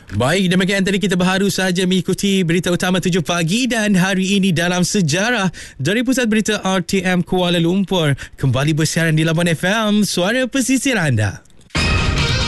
Baik, demikian tadi kita baru saja mengikuti berita utama 7 pagi dan hari ini dalam sejarah dari Pusat Berita RTM Kuala Lumpur kembali bersiaran di Labuan FM, suara pesisir anda.